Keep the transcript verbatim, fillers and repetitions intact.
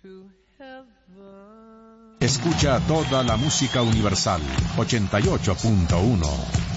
Escucha toda la música universal, ochenta y ocho punto uno.